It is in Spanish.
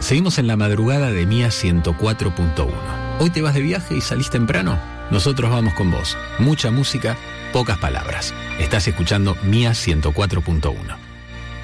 Seguimos en la madrugada de Mía 104.1. ¿Hoy te vas de viaje y salís temprano? Nosotros vamos con vos. Mucha música, pocas palabras. Estás escuchando Mía 104.1.